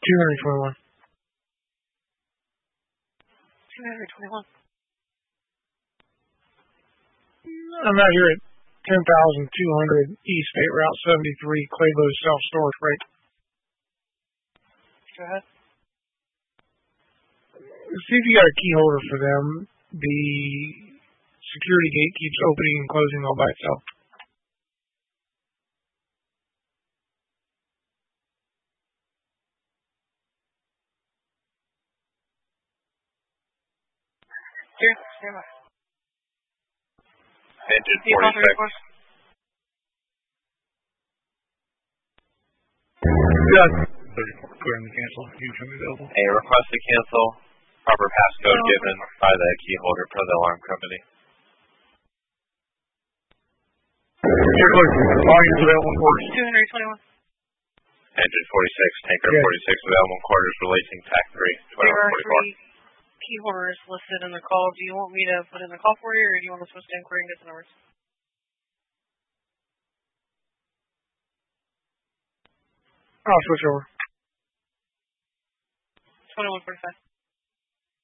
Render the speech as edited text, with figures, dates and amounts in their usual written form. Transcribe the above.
221. 221. I'm out here at 10,200 East State Route 73, Claybo Self-Storage Rate. Go ahead. See if you got a key holder for them. The security gate keeps opening and closing all by itself. Here, stand by. Engine Vehicle 46. 34. Yeah. 34, clear and cancel. You can be available. A request to cancel. Proper passcode given by the key holder per the alarm company. Volumes available in quarters. 221. Engine 46, tanker 46, available in quarters, releasing TAC 3, There are 1244. 3 key holders listed in the call. Do you want me to put in the call for you, or do you want us to post inquiry and get the numbers? I'll switch over. 2145.